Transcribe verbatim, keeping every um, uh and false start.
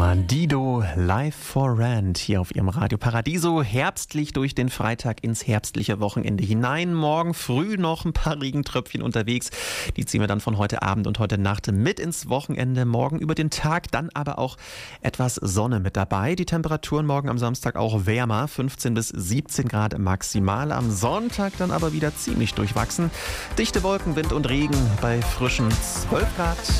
Nummer Dido, Live for Rent, hier auf Ihrem Radio Paradiso. Herbstlich durch den Freitag ins herbstliche Wochenende hinein. Morgen früh noch ein paar Regentröpfchen unterwegs. Die ziehen wir dann von heute Abend und heute Nacht mit ins Wochenende. Morgen über den Tag, dann aber auch etwas Sonne mit dabei. Die Temperaturen morgen am Samstag auch wärmer, fünfzehn bis siebzehn Grad maximal. Am Sonntag dann aber wieder ziemlich durchwachsen. Dichte Wolken, Wind und Regen bei frischen zwölf Grad.